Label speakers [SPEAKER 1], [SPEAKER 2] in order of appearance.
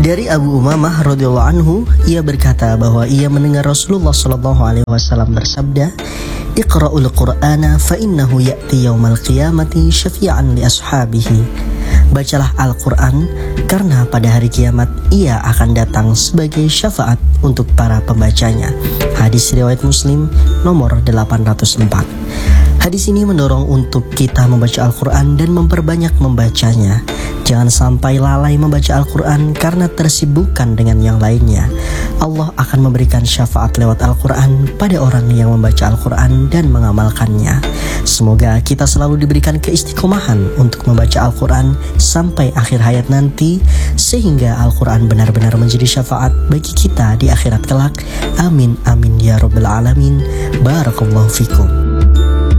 [SPEAKER 1] Dari Abu Umamah radhiyallahu anhu, ia berkata bahwa ia mendengar Rasulullah sallallahu alaihi wasallam bersabda, "Iqra'ul Qur'ana fa innahu ya'ti yaumal qiyamati syafi'an li ashabihi." Bacalah Al-Quran karena pada hari kiamat ia akan datang sebagai syafaat untuk para pembacanya. Hadis riwayat Muslim nomor 804. Hadis ini mendorong untuk kita membaca Al-Quran dan memperbanyak membacanya. Jangan sampai lalai membaca Al-Quran karena tersibukkan dengan yang lainnya. Allah akan memberikan syafaat lewat Al-Quran pada orang yang membaca Al-Quran dan mengamalkannya. Semoga kita selalu diberikan keistiqomahan untuk membaca Al-Quran sampai akhir hayat nanti, sehingga Al-Quran benar-benar menjadi syafaat bagi kita di akhirat kelak. Amin amin ya rabbal alamin. Barakallahu fikum.